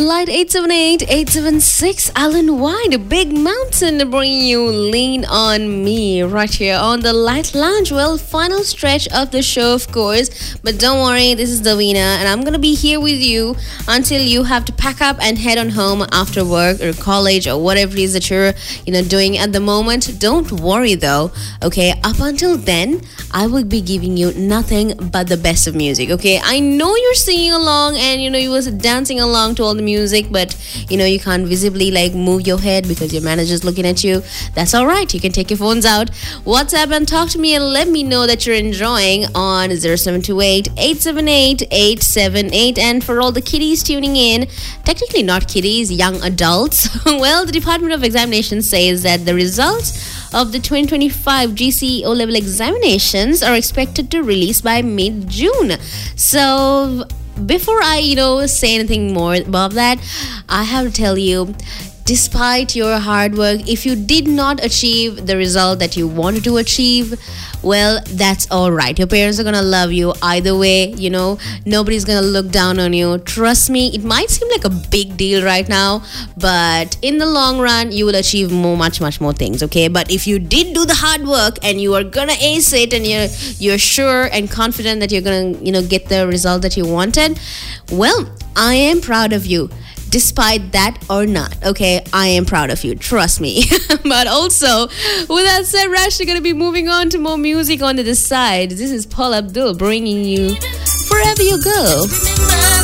Light 878-876, Alan White, Big Mountain, bringing you Lean On Me right here on the Light Lounge. Well, final stretch of the show, of course, but don't worry, this is Davina, and I'm gonna be here with you until you have to pack up and head on home after work or college or whatever it is that you're, doing at the moment. Don't worry though, okay? Up until then, I will be giving you nothing but the best of music, okay? I know you're singing along and, you was dancing along to all the music, but you can't visibly move your head because your manager's looking at you. That's all right. You can take your phones out, WhatsApp, and talk to me and let me know that you're enjoying on 0728-878-878. And for all the kiddies tuning in, technically not kiddies, young adults, well, the Department of Examinations says that the results of the 2025 GCE O-level examinations are expected to release by mid-June. So before I, say anything more about that, I have to tell you, despite your hard work, if you did not achieve the result that you wanted to achieve, well, that's all right. Your parents are gonna love you either way, nobody's gonna look down on you. Trust me, it might seem like a big deal right now, but in the long run, you will achieve much more things, okay? But if you did do the hard work and you are gonna ace it and you're sure and confident that you're gonna, get the result that you wanted, well, I am proud of you. Despite that or not, okay, I am proud of you, trust me. But also, with that said, we're actually going to be moving on to more music on the side. This is Paula Abdul bringing you Forever You Go.